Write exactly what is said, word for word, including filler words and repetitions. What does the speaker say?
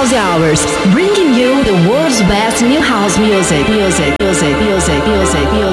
House Hours, bringing you the world's best new house music, music, music, music, music, music.